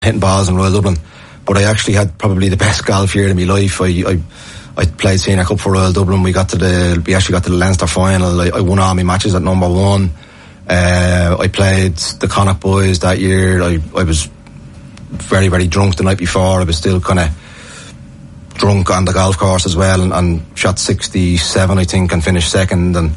hitting balls in Royal Dublin. But I actually had probably the best golf year of my life. I played Senior Cup for Royal Dublin. We actually got to the Leinster final. I won all my matches at number one. I played the Connacht boys that year. I was very, very drunk the night before. I was still kind of drunk on the golf course as well, and shot 67, I think, and finished second. And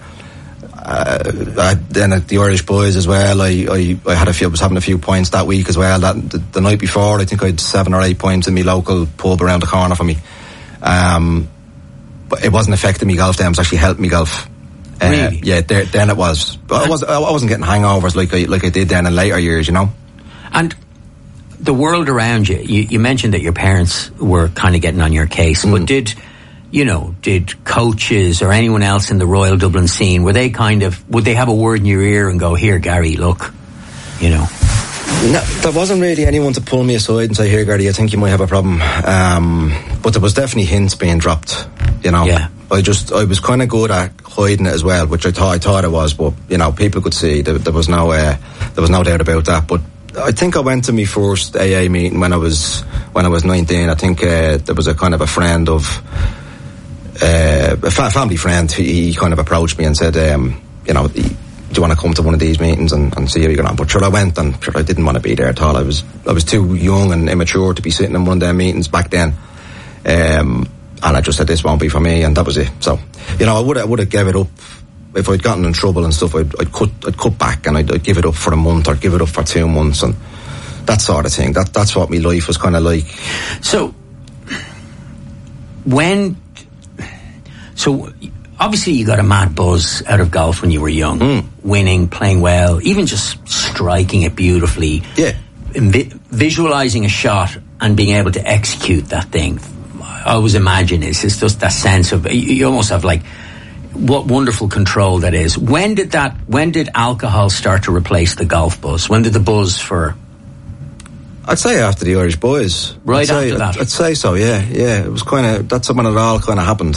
then at the Irish boys as well, I was having a few points that week as well. The night before, I think I had 7 or 8 points in my local pub around the corner for me. But it wasn't affecting me golf then. It was actually helping me golf. Really? Yeah, then it was. But I wasn't getting hangovers like I did then in later years, you know. And the world around you, you mentioned that your parents were kind of getting on your case, but did coaches or anyone else in the Royal Dublin scene, would they have a word in your ear and go, here, Gary, look, you know? No, there wasn't really anyone to pull me aside and say, here, Gary, I think you might have a problem. But there was definitely hints being dropped, you know. Yeah. I was kind of good at hiding it as well, which I thought I was, but, you know, people could see. There was no doubt about that. But I think I went to my first AA meeting when I was 19. I think there was a kind of a friend of a family friend. He kind of approached me and said, you know, do you want to come to one of these meetings and see how you get on? But sure, I went, and sure, I didn't want to be there at all. I was too young and immature to be sitting in one of their meetings back then. And I just said, this won't be for me, and that was it. So, you know, I would have gave it up if I'd gotten in trouble and stuff. I'd cut back, and I'd give it up for a month or give it up for 2 months, and that sort of thing. That's what my life was kind of like. So obviously you got a mad buzz out of golf when you were young, winning, playing well, even just striking it beautifully. Yeah. Visualizing a shot and being able to execute that thing. I always imagine it's just that sense of, you almost have like, what wonderful control that is. When did alcohol start to replace the golf buzz? When did the buzz for... I'd say after the Irish boys. Right after that? I'd say so, yeah. It was kind of, that's when it all kind of happened.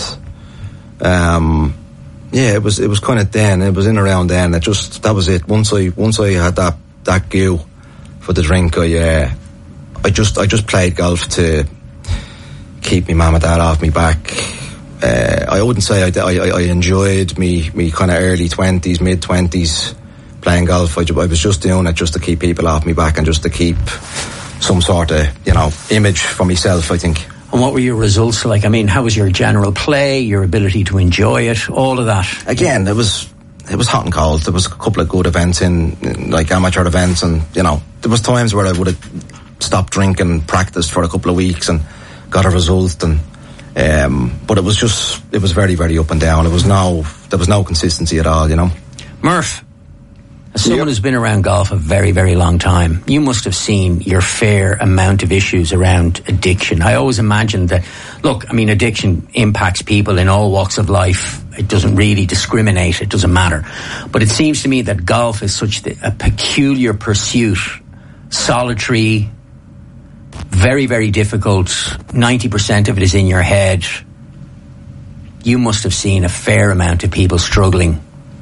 Yeah, it was kind of then, it was in around then, that was it. Once I had that goo for the drink, I just played golf to keep my mum and dad off me back. I wouldn't say I enjoyed me kind of early 20s, mid 20s playing golf. I was just doing it just to keep people off me back and just to keep some sort of, you know, image for myself, I think. And what were your results like? I mean, how was your general play, your ability to enjoy it, all of that? Again, it was hot and cold. There was a couple of good events in like amateur events, and, you know, there was times where I would have stopped drinking, practiced for a couple of weeks and got a result, and but it was very, very up and down. There was no consistency at all, you know. Murph, as someone who's been around golf a very, very long time, you must have seen your fair amount of issues around addiction. I always imagined that, look, I mean, addiction impacts people in all walks of life. It doesn't really discriminate. It doesn't matter. But it seems to me that golf is such a peculiar pursuit, solitary, very, very difficult. 90% of it is in your head. You must have seen a fair amount of people struggling.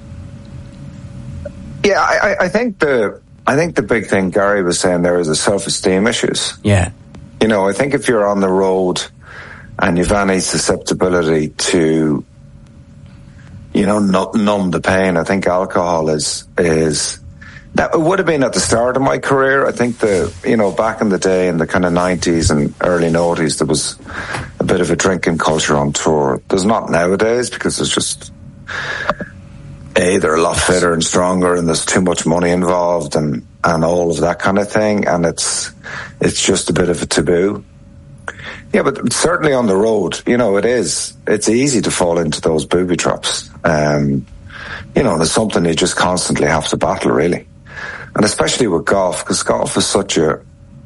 Yeah, I think the big thing Gary was saying there is the self-esteem issues. Yeah. You know, I think if you're on the road and you've any susceptibility to, you know, numb the pain, I think alcohol is that it would have been at the start of my career. I think back in the day in the kind of 90s and early 90s, there was a bit of a drinking culture on tour. There's not nowadays, because there's just, they're a lot fitter and stronger, and there's too much money involved and all of that kind of thing. And it's just a bit of a taboo. Yeah, but certainly on the road, you know, it's easy to fall into those booby traps. You know, and it's something you just constantly have to battle, really. And especially with golf, because golf is such a,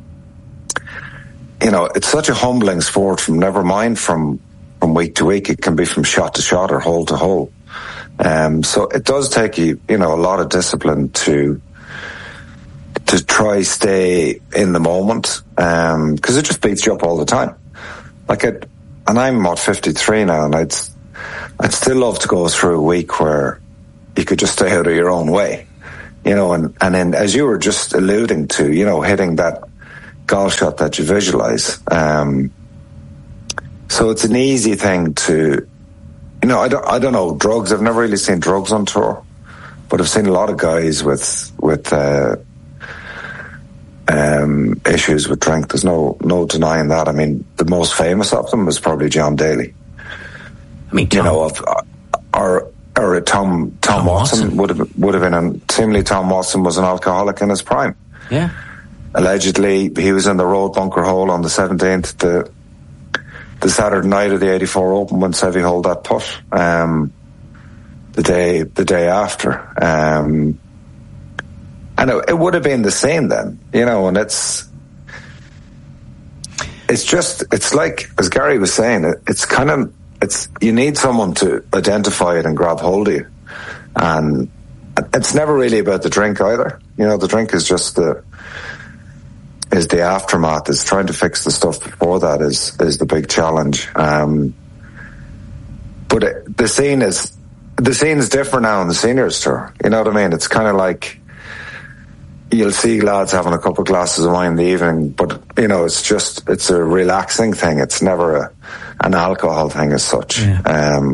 you know, it's such a humbling sport, from never mind from week to week. It can be from shot to shot or hole to hole. So it does take you, you know, a lot of discipline to try stay in the moment, because it just beats you up all the time. And I'm 53 now, and I'd still love to go through a week where you could just stay out of your own way, you know, and then, as you were just alluding to, you know, hitting that golf shot that you visualize. So it's an easy thing to, I don't know drugs. I've never really seen drugs on tour, but I've seen a lot of guys with issues with drink. There's no denying that. I mean, the most famous of them was probably John Daly. I mean, or Tom Watson would have been. Seemingly, Tom Watson was an alcoholic in his prime. Yeah. Allegedly, he was in the road bunker hole on the 17th, the Saturday night of the '84 Open when Seve holed that putt. The day after, and it would have been the same then, and it's like, as Gary was saying, you need someone to identify it and grab hold of you, and it's never really about the drink either. The drink is just the aftermath. Is trying to fix the stuff before that is the big challenge. But the scene is different now on the seniors tour. You know what I mean? It's kind of like you'll see lads having a couple of glasses of wine in the evening, but it's a relaxing thing. It's never an alcohol thing as such. Yeah.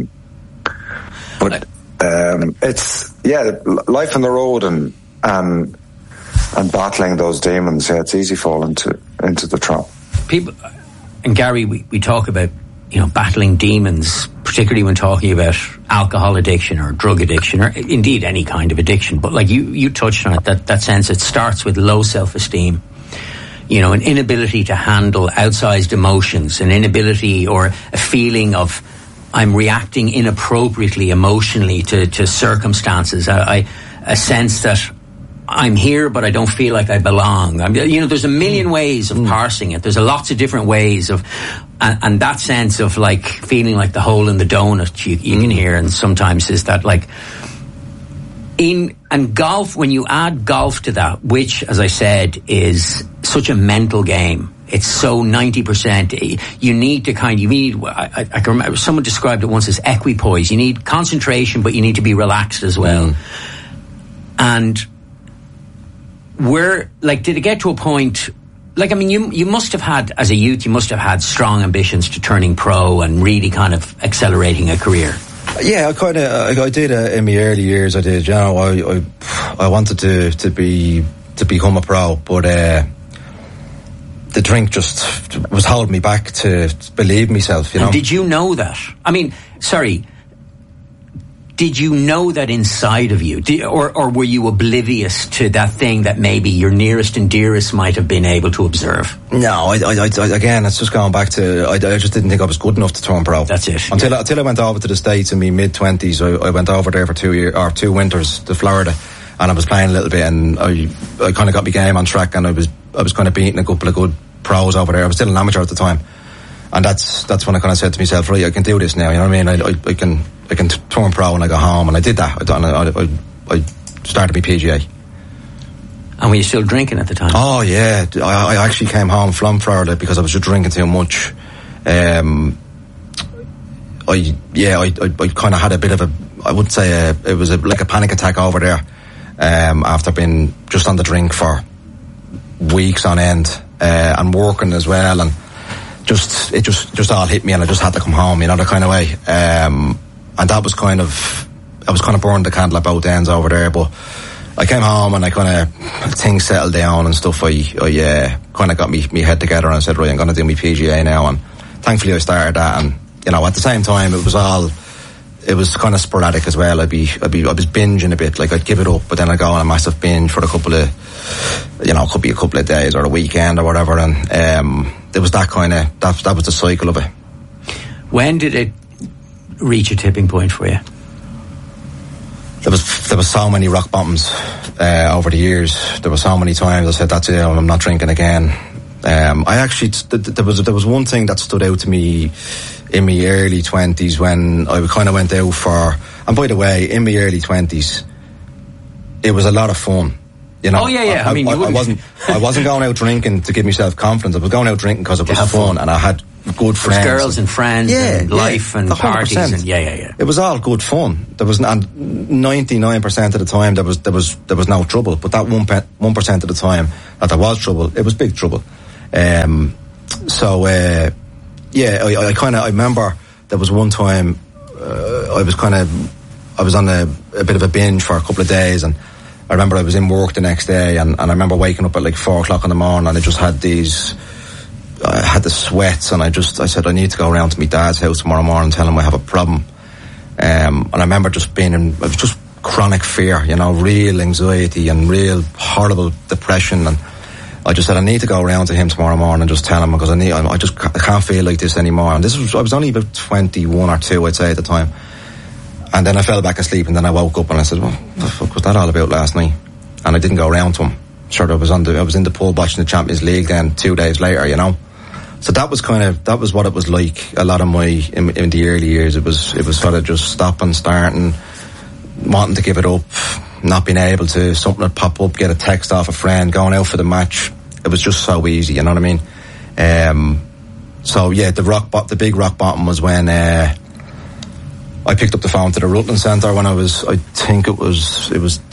It's life on the road and battling those demons. Yeah, it's easy falling into the trap. People, and Gary, we talk about battling demons, particularly when talking about alcohol addiction or drug addiction, or indeed any kind of addiction. But like you touched on it, that sense it starts with low self-esteem. An inability to handle outsized emotions, an inability or a feeling of I'm reacting inappropriately emotionally to circumstances. A sense that I'm here, but I don't feel like I belong. There's a million ways of parsing it. There's lots of different ways of, and that sense of like feeling like the hole in the donut you can hear, and sometimes is that like and golf, when you add golf to that, which, as I said, is such a mental game. It's so 90%. You need to I can remember someone described it once as equipoise. You need concentration, but you need to be relaxed as well. And did it get to a point, you must have had, as a youth, you must have had strong ambitions to turning pro and really kind of accelerating a career. Yeah, I did in my early years. I did, I wanted to become a pro, but the drink just was holding me back to believe myself. And did you know that? Did you know that inside of you? Or were you oblivious to that thing that maybe your nearest and dearest might have been able to observe? No, I again, it's just going back to, I just didn't think I was good enough to turn pro. That's it. Until I went over to the States in my mid-20s. I went over there for 2 winters to Florida, and I was playing a little bit, and I kind of got my game on track, and I was kind of beating a couple of good pros over there. I was still an amateur at the time. And that's when I kind of said to myself, right, I can do this now. You know what I mean? I can turn pro when I go home, and I did that. I started my PGA. And were you still drinking at the time? Oh yeah, I actually came home from Florida because I was just drinking too much. I kind of had a bit of I would say it was like a panic attack over there. After being just on the drink for weeks on end and working as well, and it just all hit me, and I just had to come home, that kind of way. And that was I was kind of burning the candle at both ends over there, but I came home and things settled down and stuff. I kind of got me head together, and I said, right, I'm going to do my PGA now, and thankfully I started that. And at the same time, it was kind of sporadic as well. I was binging a bit, like I'd give it up, but then I'd go on a massive binge for a couple of, could be a couple of days or a weekend or whatever, and it was that was the cycle of it. When did it reach a tipping point for you? There was so many rock bottoms over the years. There were so many times I said, that's it, I'm not drinking again. I actually, there was one thing that stood out to me in my early 20s when I kind of went out for, and by the way, in my early 20s, it was a lot of fun. Oh yeah. I wasn't going out drinking to give myself confidence. I was going out drinking because it was fun, and I had good friends. Girls and friends, and life and parties, and yeah. It was all good fun. There was, and 99% of the time there was no trouble. But that 1% of the time that there was trouble, it was big trouble. I remember there was one time I was on a bit of a binge for a couple of days, and I remember I was in work the next day, and I remember waking up at like 4 o'clock in the morning, and I just had I had the sweats, and I said I need to go around to my dad's house tomorrow morning and tell him I have a problem. And I remember just it was just chronic fear, real anxiety and real horrible depression, and I just said I need to go around to him tomorrow morning and just tell him, because I can't feel like this anymore. And I was only about 21 or 2, I'd say, at the time. And then I fell back asleep, and then I woke up and I said, what the fuck was that all about last night? And I didn't go around to him. Sure, I was in the pub watching the Champions League then 2 days later, So that was what it was like a lot of in the early years. It was sort of just stopping, starting, wanting to give it up, not being able to, something would pop up, get a text off a friend, going out for the match. It was just so easy, you know what I mean? The big rock bottom was when I picked up the phone to the Rutland Centre when I think it was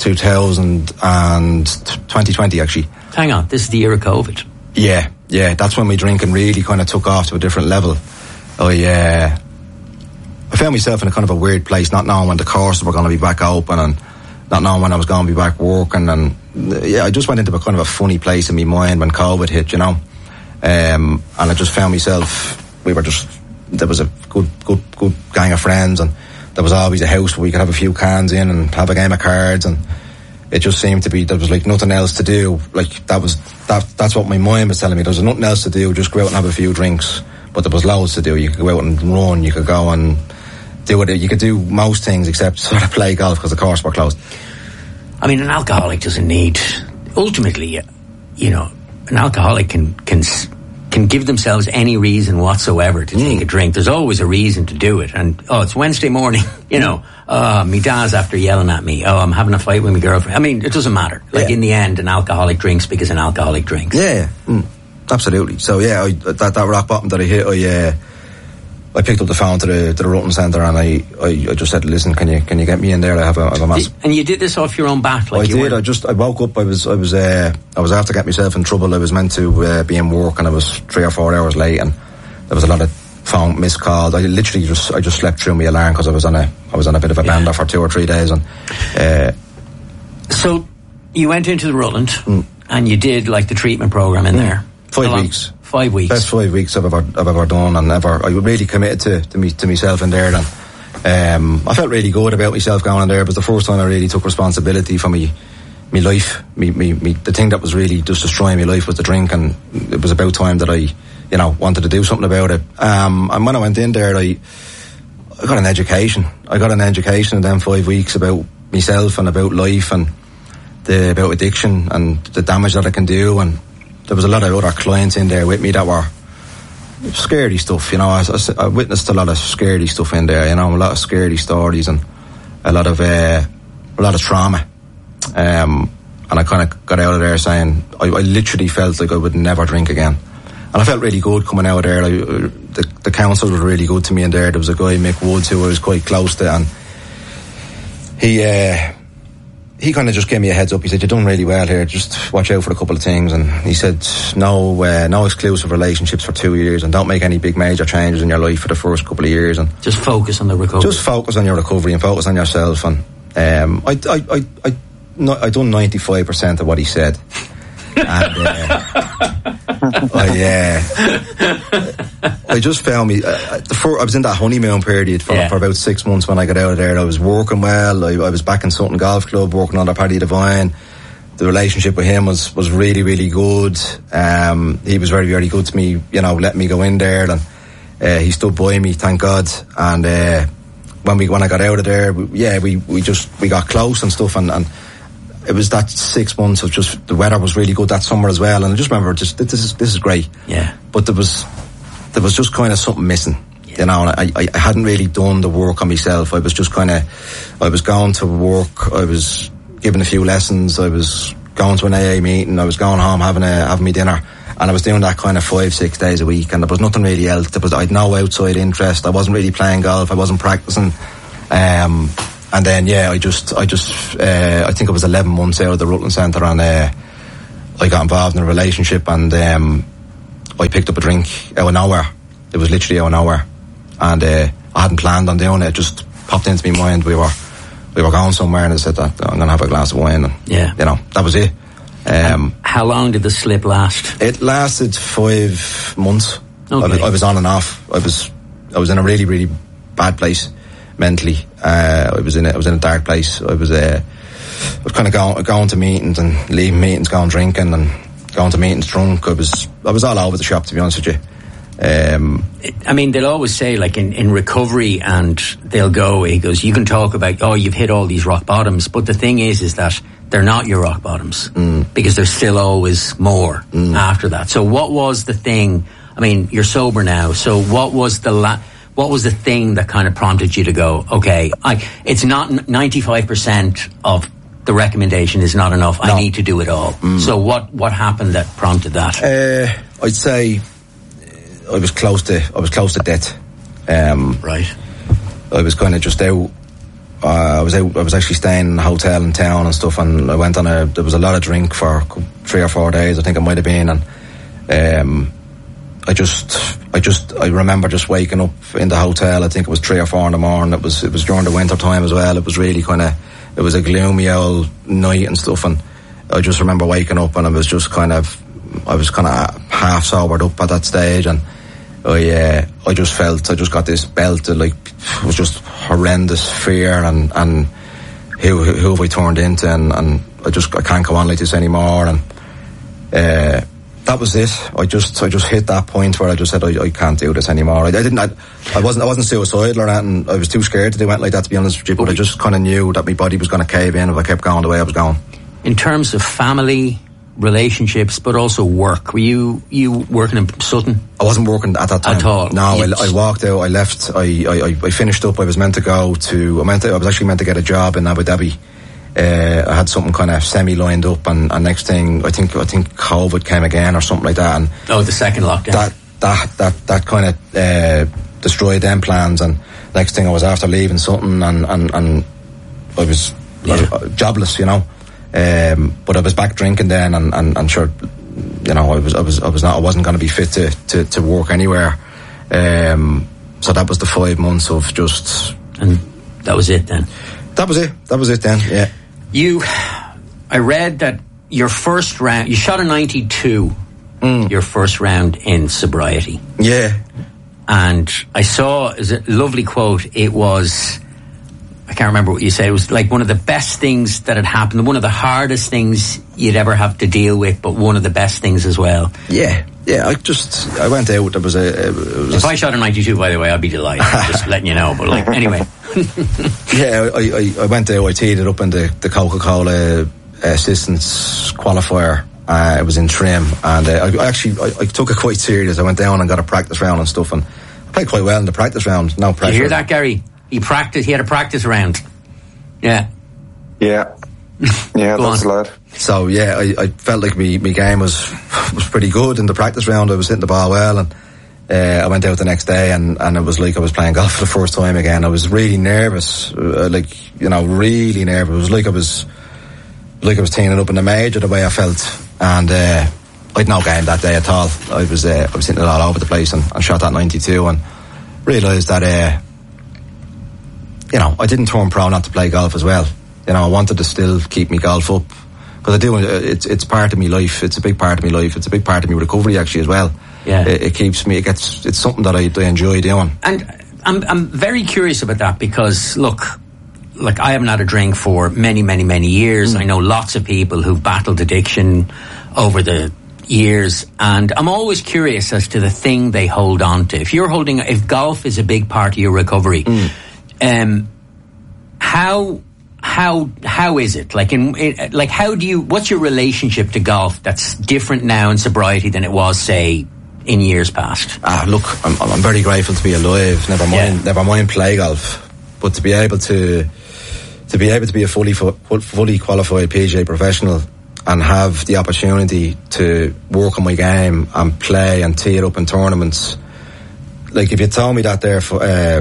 2020 actually. Hang on, this is the year of COVID. Yeah, that's when my drinking really kind of took off to a different level. I found myself in a kind of a weird place, not knowing when the courses were going to be back open and not knowing when I was going to be back working, and I just went into a kind of a funny place in my mind when COVID hit, and I just found myself, there was a good gang of friends, and there was always a house where we could have a few cans in and have a game of cards, and it just seemed to be, there was like nothing else to do. Like that's what my mind was telling me. There was nothing else to do, just go out and have a few drinks. But there was loads to do. You could go out and run, you could go and do it. You could do most things except sort of play golf because the course were closed. I mean, an alcoholic doesn't need, ultimately, an alcoholic can give themselves any reason whatsoever to take a drink. There's always a reason to do it. And, it's Wednesday morning, my dad's after yelling at me. I'm having a fight with my girlfriend. I mean, it doesn't matter. Like, in the end, an alcoholic drinks because an alcoholic drinks. Yeah, absolutely. So, that rock bottom that I hit, I picked up the phone to the Rutland Centre, and I just said, listen, can you get me in there? I have a massive... And you did this off your own bat? Like I did. I woke up, I was after getting myself in trouble. I was meant to be in work, and I was 3 or 4 hours late, and there was a lot of phone missed calls. I literally just slept through my alarm because I was on a bit of a bender for 2 or 3 days. And so you went into the Rutland and you did like the treatment program in there. 5 weeks. 5 weeks. Best 5 weeks I've ever done, and I really committed to myself in there. And I felt really good about myself going in there. It was the first time I really took responsibility for my life. The thing that was really just destroying my life was the drink, and it was about time that I wanted to do something about it. And when I went in there, I got an education. I got an education in them 5 weeks about myself and about life and about addiction and the damage that it can do. And there was a lot of other clients in there with me that were scary stuff, I witnessed a lot of scary stuff in there, a lot of scary stories and a lot of trauma. And I kind of got out of there saying, I literally felt like I would never drink again. And I felt really good coming out of there. The council were really good to me in there. There was a guy, Mick Woods, who I was quite close to, and he kind of just gave me a heads up. He said, you're doing really well here, just watch out for a couple of things. And he said, no exclusive relationships for 2 years, and don't make any big major changes in your life for the first couple of years, and just focus on the recovery. Just focus on your recovery and focus on yourself. And I done 95% of what he said. And I just found me I was in that honeymoon period for about 6 months. When I got out of there, I was working well. I was back in Sutton Golf Club working on the Paddy Devine. The relationship with him was really, really good. He was very, very good to me, letting me go in there, and he stood by me, thank God. And when I got out of there, we got close and stuff, and it was that 6 months of just, the weather was really good that summer as well, and I just remember, this is great. Yeah. But there was just kind of something missing, and I hadn't really done the work on myself. I was just I was going to work, I was giving a few lessons, I was going to an AA meeting, I was going home having my dinner, and I was doing that kind of 5-6 days a week, and there was nothing really else. I had no outside interest. I wasn't really playing golf. I wasn't practicing. And then, I think it was 11 months out of the Rutland Centre, and I got involved in a relationship, and I picked up a drink out of nowhere. It was literally out of nowhere, and I hadn't planned on doing it. It just popped into my mind. We were going somewhere, and I said that I'm going to have a glass of wine, and that was it. How long did the slip last? It lasted 5 months. Okay. I was on and off. I was in a really, really bad place mentally. I was in a dark place. I was kind of going to meetings and leaving meetings, going drinking and going to meetings drunk. I was all over the shop, to be honest with you. I mean, they'll always say, like, in recovery, and they'll go, he goes, you can talk about, oh, you've hit all these rock bottoms, but the thing is that they're not your rock bottoms, because there's still always more after that. So what was the thing? I mean, you're sober now, so what was the thing that kind of prompted you to go, okay, it's not 95% of the recommendation is not enough. No. I need to do it all. So what happened that prompted that? I'd say I was close to death. Right. I was kind of just out. I was actually staying in a hotel in town and stuff, and I went on there was a lot of drink for 3 or 4 days, I think it might have been, and I remember just waking up in the hotel. I think it was 3 or 4 in the morning. It was during the winter time as well. It was really it was a gloomy old night and stuff, and I just remember waking up, and I was kind of half sobered up at that stage, and I just got this belt of, like, it was just horrendous fear and who have I turned into, and I can't go on like this anymore, and that was it. I just hit that point where I just said I can't do this anymore. I wasn't suicidal or anything. I was too scared to do it like that, to be honest with you, but I just kind of knew that my body was going to cave in if I kept going the way I was going. In terms of family, relationships, but also work, were you working in Sutton? I wasn't working at that time at all. No, I walked out. I left. I finished up. I was meant to go to. I was actually meant to get a job in Abu Dhabi. I had something kind of semi lined up, and next thing I think COVID came again or something like that. And the second lockdown. That kind of destroyed them plans. And next thing I was after leaving Sutton, and I was jobless, you know. But I was back drinking then, and sure, you know, I wasn't going to be fit to work anywhere. So that was the 5 months of just. And that was it then. That was it then. Yeah. I read that your first round, you shot a 92. Your first round in sobriety. Yeah. And I saw, it was a lovely quote. It was, I can't remember what you said. It was like one of the best things that had happened, one of the hardest things you'd ever have to deal with, but one of the best things as well. Yeah. I went out. If I shot a 92, by the way, I'd be delighted. Just letting you know. But like, anyway. Yeah, I went out. I teed it up in the Coca-Cola assistance qualifier. It was in Trim, and I took it quite serious. I went down and got a practice round and stuff, and I played quite well in the practice round. No pressure. You hear that, Gary? He had a practice round. Yeah. Yeah. Yeah, that's a lot. So yeah, I felt like my game was pretty good in the practice round. I was hitting the ball well, and I went out the next day, and it was like I was playing golf for the first time again. I was really nervous, really nervous. It was like I was teeing it up in the major, the way I felt, and I'd no game that day at all. I was hitting it all over the place, and shot that 92, and realised that I didn't turn pro not to play golf as well. You know, I wanted to still keep me golf up, because I do. It's part of my life. It's a big part of my life. It's a big part of my recovery actually as well. Yeah, it keeps me. It's something that I enjoy doing. And I'm very curious about that, because look, like, I haven't had a drink for many, many, many years. I know lots of people who've battled addiction over the years, and I'm always curious as to the thing they hold on to. If golf is a big part of your recovery, how is it? Like, what's your relationship to golf that's different now in sobriety than it was, say, in years past? Look, I'm very grateful to be alive. Never mind play golf, but to be able to be a fully qualified PGA professional and have the opportunity to work on my game and play and tee it up in tournaments. Like, if you told me that there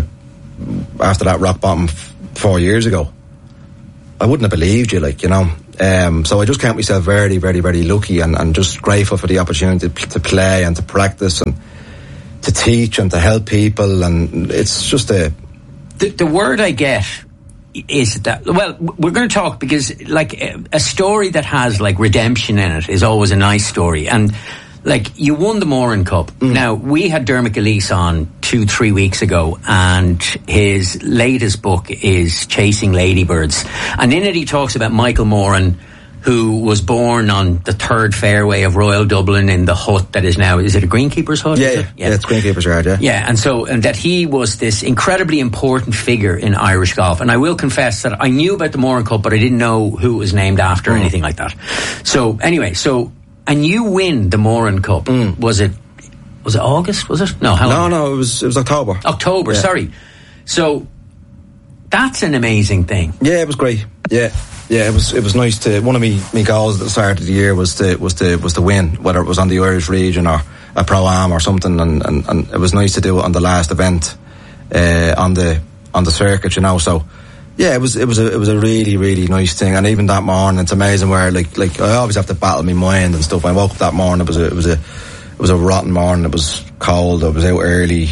after that rock bottom 4 years ago, I wouldn't have believed you, like, you know. So I just count myself very, very, very lucky and just grateful for the opportunity to play and to practice and to teach and to help people. And it's just the word I get is that, well, we're going to talk because like a story that has like redemption in it is always a nice story. And like, you won the Moran Cup. Now, we had Dermot Gilleese on 2-3 weeks ago, and his latest book is Chasing Ladybirds. And in it he talks about Michael Moran, who was born on the third fairway of Royal Dublin in the hut that is now, is it a greenkeeper's hut? Yeah, it's greenkeeper's yard, yeah. Yeah, and that he was this incredibly important figure in Irish golf. And I will confess that I knew about the Moran Cup, but I didn't know who it was named after or anything like that. So, anyway, and you win the Moran Cup. Was it August, was it? No, how long? No, it was October. October, sorry. So, that's an amazing thing. Yeah, it was great. Yeah, it was nice to. One of me goals at the start of the year was to win, whether it was on the Irish region or a Pro-Am or something, and it was nice to do it on the last event on the circuit, you know. So yeah, it was a really, really nice thing. And even that morning, it's amazing where like I always have to battle my mind and stuff. I woke up that morning, it was a rotten morning. It was cold. I was out early.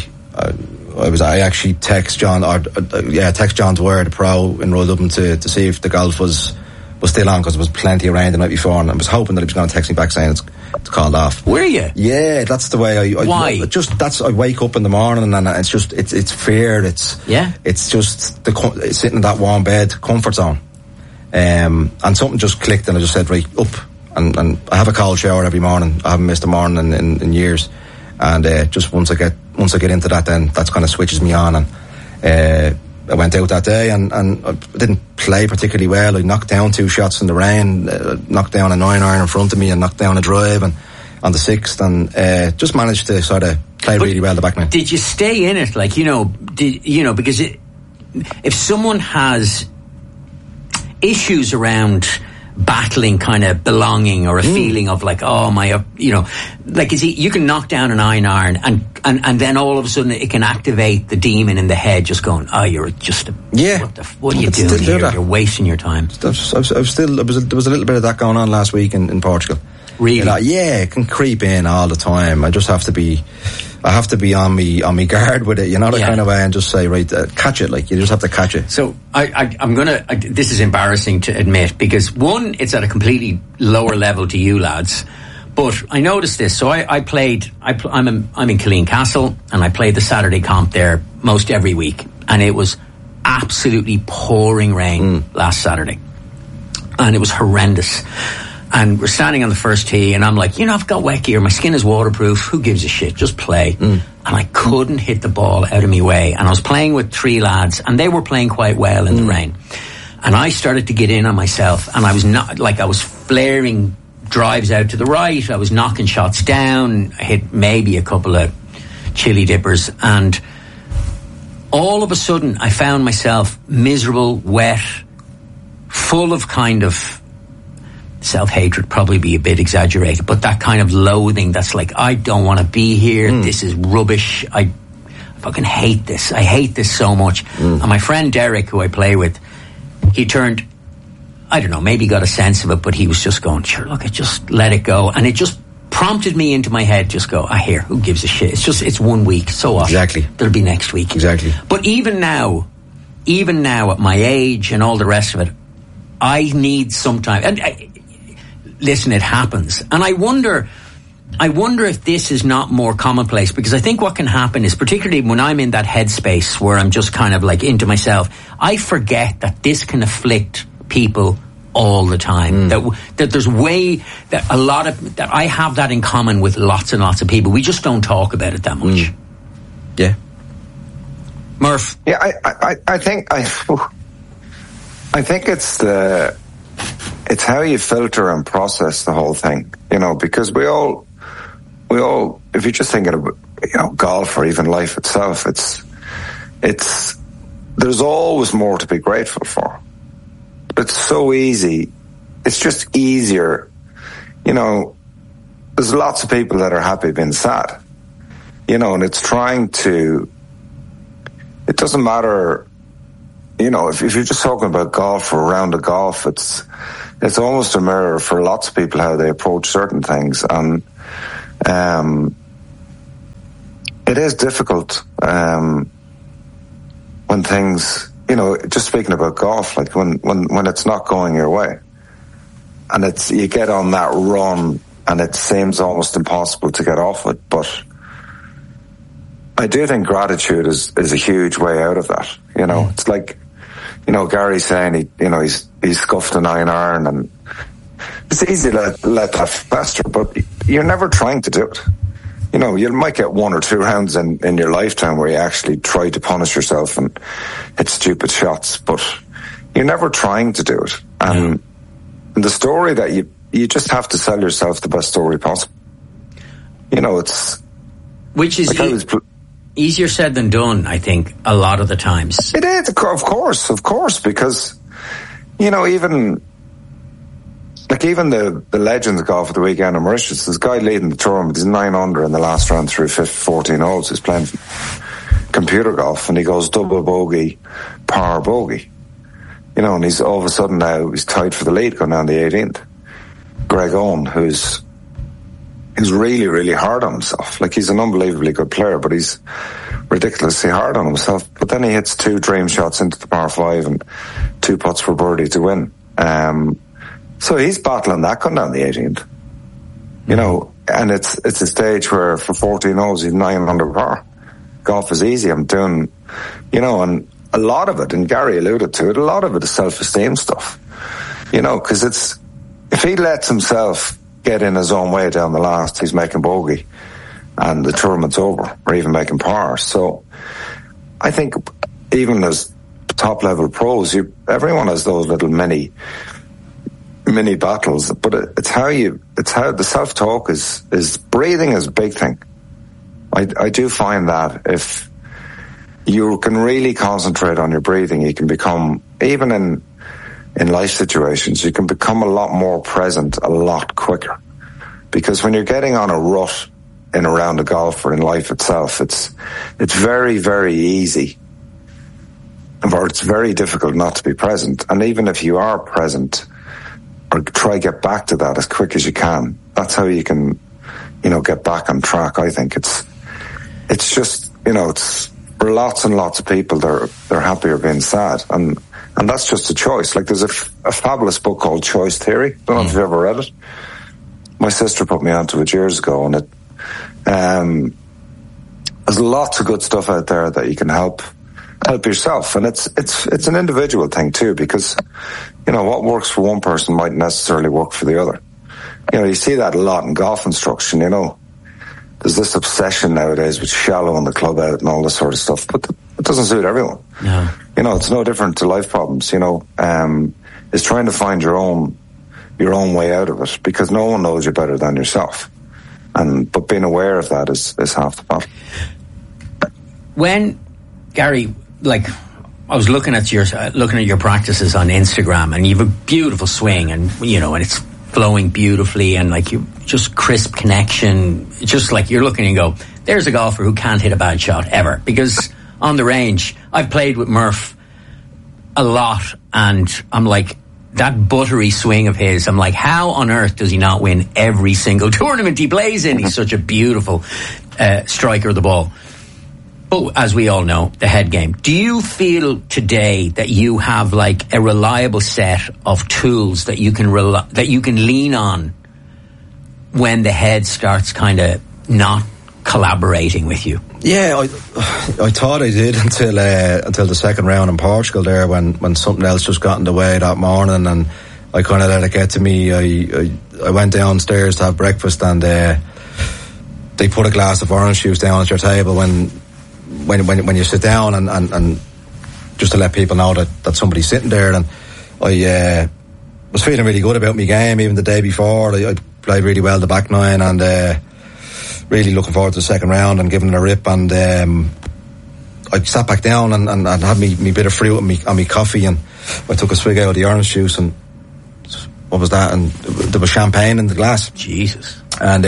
I actually text John Dwyer, the pro in Royal Dublin, to see if the golf was still on, because there was plenty of rain the night before, and I was hoping that he was going to text me back saying it's called off. Were you? Yeah, that's the way I Why? I wake up in the morning and it's just it's fear. It's just sitting in that warm bed, comfort zone. And something just clicked, and I just said, right, up. And I have a cold shower every morning. I haven't missed a morning in years. And just once I get into that, then that's kind of switches me on. And I went out that day and I didn't play particularly well. I knocked down 2 shots in the rain, knocked down a 9-iron in front of me, and knocked down a drive and on the 6th, and just managed to sort of play really well the back nine. Did you stay in it? Like, because if someone has issues around battling kind of belonging or a feeling of like, oh my, like, you can knock down an 9-iron and then all of a sudden it can activate the demon in the head just going, oh, you're just what are you doing here? You're wasting your time. There was a little bit of that going on last week in Portugal. Really? It can creep in all the time. I have to be on me guard with it, that kind of way, and just say, right, catch it. Like, you just have to catch it. So I'm gonna. This is embarrassing to admit, because one, it's at a completely lower level to you lads, but I noticed this. So I'm in Killeen Castle, and I played the Saturday comp there most every week, and it was absolutely pouring rain last Saturday, and it was horrendous. And we're standing on the first tee, and I'm like, I've got wet gear, my skin is waterproof, who gives a shit, just play. And I couldn't hit the ball out of my way, and I was playing with 3 lads, and they were playing quite well in the rain. And I started to get in on myself, and I was flaring drives out to the right, I was knocking shots down, I hit maybe a couple of chili dippers, and all of a sudden I found myself miserable, wet, full of kind of self-hatred, probably be a bit exaggerated, but that kind of loathing that's like, I don't want to be here, this is rubbish, I fucking hate this, I hate this so much. And my friend Derek, who I play with, he turned, I don't know, maybe got a sense of it, but he was just going, sure, look, just let it go. And it just prompted me into my head, just go, who gives a shit, it's 1 week, so what? Exactly. There'll be next week. Exactly. But even now at my age and all the rest of it, I need some time, and listen, it happens. And I wonder if this is not more commonplace, because I think what can happen is, particularly when I'm in that headspace where I'm just kind of like into myself, I forget that this can afflict people all the time. That there's that a lot of, that I have that in common with lots and lots of people. We just don't talk about it that much. Yeah. Murph. Yeah, I think it's how you filter and process the whole thing, because we all, if you're just thinking of, golf or even life itself, there's always more to be grateful for. It's so easy. It's just easier. There's lots of people that are happy being sad, and it's it doesn't matter, if you're just talking about golf or a round of golf, it's almost a mirror for lots of people how they approach certain things, and it is difficult when things, you know, just speaking about golf, like when it's not going your way, and you get on that run, and it seems almost impossible to get off it. But I do think gratitude is a huge way out of that. You know, it's like, you know, Gary saying he scuffed an iron, and it's easy to let that fester, but you're never trying to do it. You know, you might get 1 or 2 rounds in your lifetime where you actually try to punish yourself and hit stupid shots, but you're never trying to do it. And the story that you just have to sell yourself the best story possible. You know, which is like easier said than done, I think, a lot of the times. It is, of course, because, you know, even the legends of golf at the weekend in Mauritius, this guy leading the tournament, he's 9 under in the last round through 14 holes. He's playing computer golf, and he goes double bogey, par bogey. You know, and he's all of a sudden now he's tied for the lead going down the 18th. Greg Owen, who's really, really hard on himself. Like, he's an unbelievably good player, but he's ridiculously hard on himself. But then he hits 2 dream shots into the par 5 and 2 putts for birdie to win. So he's battling that going down the 18th. You know, and it's a stage where for 14 holes he's 9 under par. Golf is easy. I'm doing, you know, and a lot of it, and Gary alluded to it, a lot of it is self-esteem stuff. You know, because if he lets himself get in his own way down the last, he's making bogey and the tournament's over, or even making par. So I think even as top level pros, everyone has those little mini battles, but it's how the self-talk is breathing is a big thing. I do find that if you can really concentrate on your breathing, you can become, even in life situations, you can become a lot more present a lot quicker. Because when you're getting on a rut in a round of golf or in life itself, it's very, very easy, or it's very difficult not to be present. And even if you are present, or try get back to that as quick as you can, that's how you can, you know, get back on track. I think it's just, you know, it's for lots and lots of people, they're happier being sad, and that's just a choice. Like, there's a fabulous book called Choice Theory. Don't know if you've ever read it. My sister put me onto it years ago, and there's lots of good stuff out there that you can help yourself, and it's an individual thing too, because, you know, what works for one person might necessarily work for the other. You know, you see that a lot in golf instruction. You know, there's this obsession nowadays with shallowing the club out and all this sort of stuff, but it doesn't suit everyone. No. You know, it's no different to life problems. You know, it's trying to find your own way out of it, because no one knows you better than yourself. But being aware of that is half the battle. When, Gary, like, I was looking at your practices on Instagram, and you have a beautiful swing, and, you know, and it's flowing beautifully, and like, you just crisp connection, just like you're looking and go, there's a golfer who can't hit a bad shot ever. Because on the range, I've played with Murph a lot, and I'm like, that buttery swing of his, I'm like, how on earth does he not win every single tournament he plays in? He's such a beautiful striker of the ball. But as we all know, the head game. Do you feel today that you have like a reliable set of tools that you can lean on when the head starts kind of not collaborating with you? Yeah, I thought I did until the second round in Portugal there, when something else just got in the way that morning, and I kind of let it get to me. I went downstairs to have breakfast, and they put a glass of orange juice down at your table when you sit down, and just to let people know that somebody's sitting there. And I was feeling really good about my game even the day before. I played really well the back nine, and really looking forward to the second round and giving it a rip. And I sat back down and had me bit of fruit and me coffee, and I took a swig out of the orange juice, and what was that? And there was champagne in the glass. Jesus. And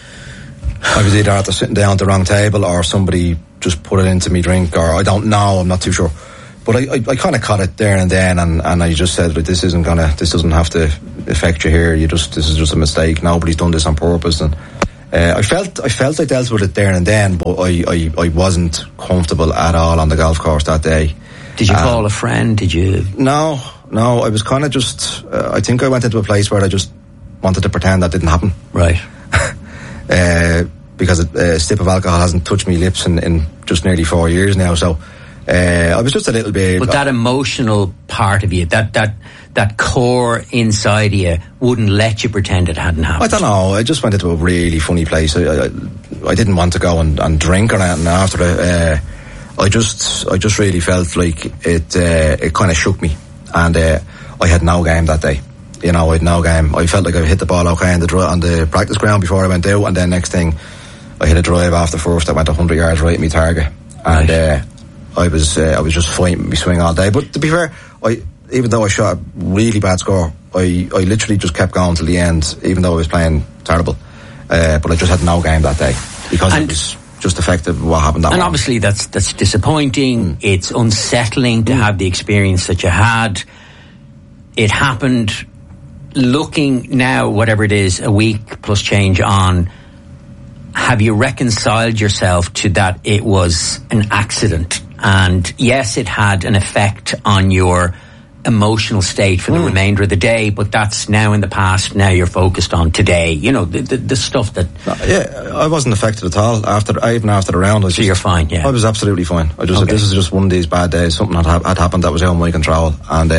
I was either after sitting down at the wrong table, or somebody just put it into me drink, or I don't know, I'm not too sure. But I kind of caught it there and then, and I just said, this doesn't have to affect you here. This is just a mistake. Nobody's done this on purpose. And I felt I dealt with it there and then, but I wasn't comfortable at all on the golf course that day. Did you call a friend? Did you? No. I was kind of just. I think I went into a place where I just wanted to pretend that didn't happen. Right. Because a sip of alcohol hasn't touched my lips in just nearly 4 years now. So I was just a little bit. But that emotional part of you, that core inside of you, wouldn't let you pretend it hadn't happened. I don't know. I just went into a really funny place. I didn't want to go and drink or anything after it. I just really felt like it kind of shook me, and I had no game that day. I had no game. I felt like I hit the ball okay on the practice ground before I went out, and then next thing I hit a drive after first that went 100 yards right at my target, and I was just fighting my swing all day. But to be fair, even though I shot a really bad score, I literally just kept going till the end, even though I was playing terrible. But I just had no game that day because it was just affected what happened that morning. And obviously that's disappointing. It's unsettling to have the experience that you had. It happened. Looking now, whatever it is, a week plus change on, have you reconciled yourself to that it was an accident? And yes, it had an effect on your emotional state for the remainder of the day, but that's now in the past. Now you're focused on today. The stuff that. Yeah, I wasn't affected at all after the round. So you're fine. Yeah, I was absolutely fine. I just said this is just one of these bad days. Something had happened that was out of my control, and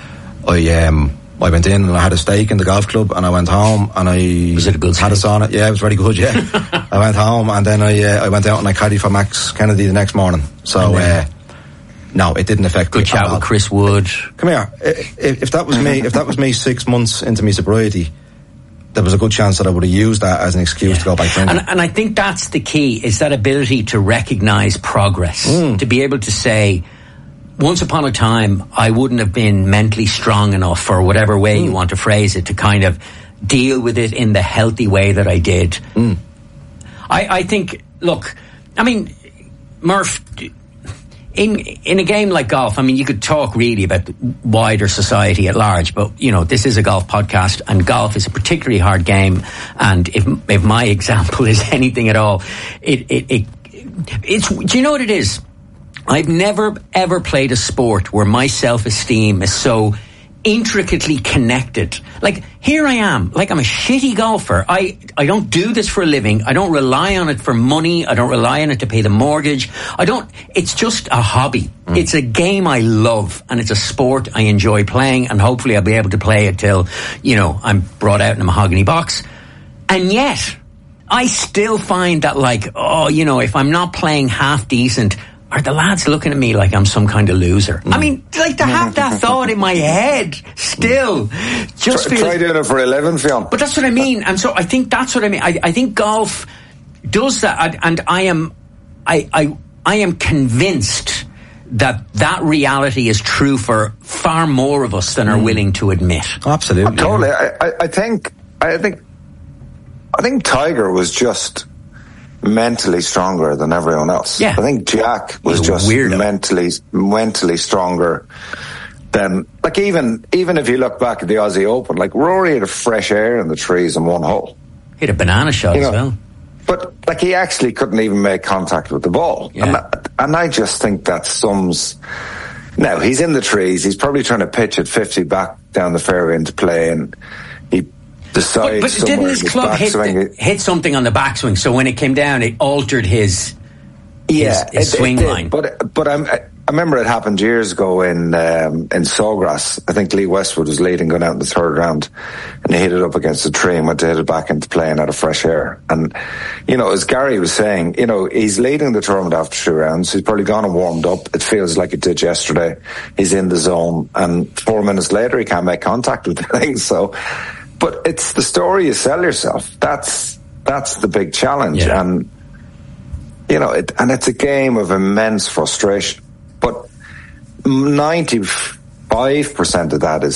I went in and I had a steak in the golf club, and I went home and Was it a good steak? Had a sauna. Yeah, it was very good. Yeah, I went home and then I went out and I caddied for Max Kennedy the next morning. So no, it didn't affect me. Good chat with Chris Wood. Come here. If that was me 6 months into my sobriety, there was a good chance that I would have used that as an excuse to go back drinking. And I think that's the key, is that ability to recognise progress, to be able to say, once upon a time, I wouldn't have been mentally strong enough, or whatever way you want to phrase it, to kind of deal with it in the healthy way that I did. I think, look, I mean, Murph, in a game like golf, I mean, you could talk really about the wider society at large, but, this is a golf podcast, and golf is a particularly hard game, and if my example is anything at all, it's, do you know what it is? I've never, ever played a sport where my self-esteem is so intricately connected. Like, here I am, like I'm a shitty golfer. I don't do this for a living. I don't rely on it for money. I don't rely on it to pay the mortgage. It's just a hobby. It's a game I love, and it's a sport I enjoy playing, and hopefully I'll be able to play it till, I'm brought out in a mahogany box. And yet, I still find that, like, if I'm not playing half decent, are the lads looking at me like I'm some kind of loser? I mean, like, to have that thought in my head still just feels... Try doing it for 11, Fionn. But that's what I mean. And so I think that's what I mean. I think golf does that, and I am convinced that reality is true for far more of us than are willing to admit. Absolutely. Totally. I think Tiger was just mentally stronger than everyone else. Yeah. I think Jack was just mentally stronger than, like, even if you look back at the Aussie Open, like, Rory had a fresh air in the trees in one hole. Hit a banana shot as well. But, like, he actually couldn't even make contact with the ball. Yeah. And I just think that sums... Now, he's in the trees. He's probably trying to pitch at 50 back down the fairway into play, and he decides... But didn't his club hit something on the backswing, so when it came down, it altered his swing line? But I remember it happened years ago in Sawgrass. I think Lee Westwood was leading going out in the third round, and he hit it up against a tree and went to hit it back into play and out of fresh air. And, as Gary was saying, he's leading the tournament after 2 rounds. He's probably gone and warmed up. It feels like it did yesterday. He's in the zone, and 4 minutes later he can't make contact with the thing. So, but it's the story you sell yourself. That's the big challenge. Yeah. And, and it's a game of immense frustration. But 95% of that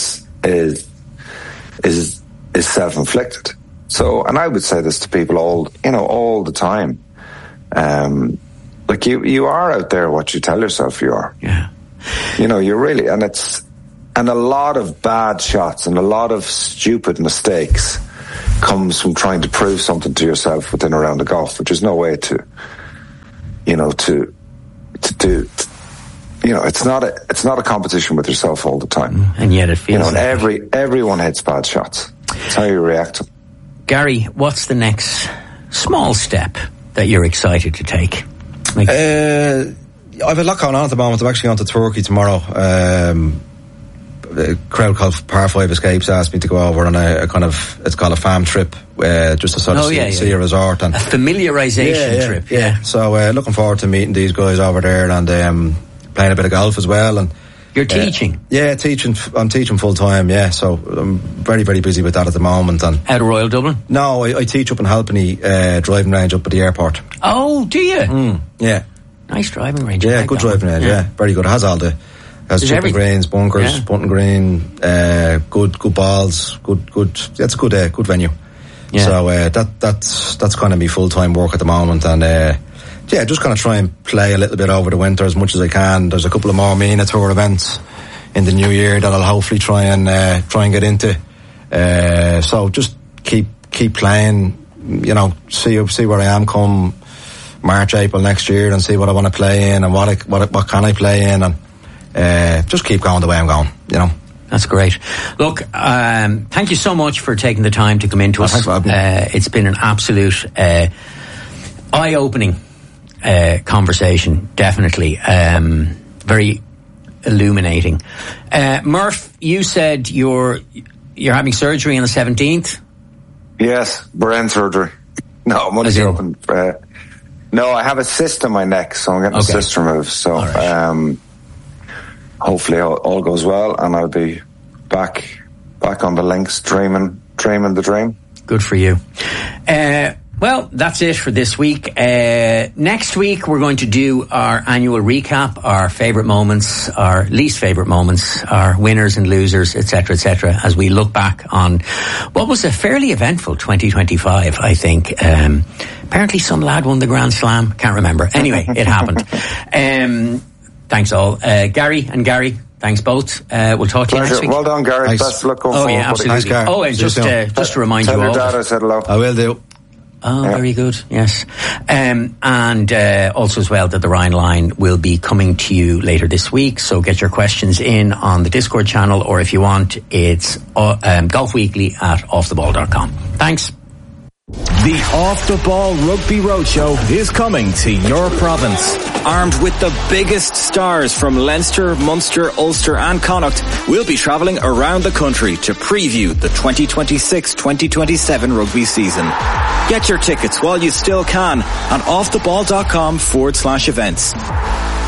is self-inflicted. So, and I would say this to people all the time. Like, you are out there what you tell yourself you are. Yeah. You know, you're really, and a lot of bad shots and a lot of stupid mistakes comes from trying to prove something to yourself within a round of golf, which is no way to do. You know, it's not a competition with yourself all the time. And yet it feels, you know, and everyone hits bad shots. It's how you react to them. Gary, what's the next small step that you're excited to take? I have a lot going on at the moment. I'm actually going to Turkey tomorrow. A crowd called Par 5 Escapes asked me to go over on a kind of, it's called a fam trip, just to sort of see a resort. And a familiarisation trip. Yeah. So looking forward to meeting these guys over there and playing a bit of golf as well. And you're teaching? I'm teaching full time, so I'm very, very busy with that at the moment. And out of Royal Dublin? No, I teach up in Halpenny, driving range up at the airport. Oh, do you? Yeah. Nice driving range. Yeah, good driving range, very good. It has all the, chipping greens, bunkers, putting green, good balls, good. That's a good venue. Yeah. So that's kind of me full time work at the moment, and just kind of try and play a little bit over the winter as much as I can. There's a couple of more MENA Tour events in the new year that I'll hopefully try and get into. So just keep playing. You know, see where I am come March, April next year, and see what I want to play in and what can I play in, and just keep going the way I'm going. You know. That's great. Look, thank you so much for taking the time to come into us. Thanks for having me. It's been an absolute eye-opening conversation, definitely. Very illuminating. Murph, you said you're having surgery on the 17th? Yes, brain surgery. No, I'm only joking. No, I have a cyst in my neck, so I'm getting a cyst removed. So, right. Hopefully all goes well, and I'll be back on the links, dreaming the dream. Good for you. Well, that's it for this week. Next week, we're going to do our annual recap, our favourite moments, our least favourite moments, our winners and losers, etc., as we look back on what was a fairly eventful 2025, I think. Apparently some lad won the Grand Slam. Can't remember. Anyway, it happened. Thanks all. Gary and Gary, thanks both. We'll talk to you next week. Well done, Gary. Thanks. Best of luck going forward. Yeah, absolutely. Thanks, Gary. Oh, and just to remind Tell you all. Tell your dad I said hello. I will do. Oh, very good. Yes. And also as well that the Ryan Line will be coming to you later this week. So get your questions in on the Discord channel, or if you want, it's Golf Weekly at offtheball.com. Thanks. The Off the Ball Rugby Roadshow is coming to your province. Armed with the biggest stars from Leinster, Munster, Ulster and Connacht, we'll be travelling around the country to preview the 2026-2027 rugby season. Get your tickets while you still can at offtheball.com/events.